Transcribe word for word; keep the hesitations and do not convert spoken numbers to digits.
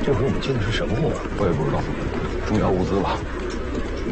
这回我们进的是什么货？ 我也不知道，重要物资吧。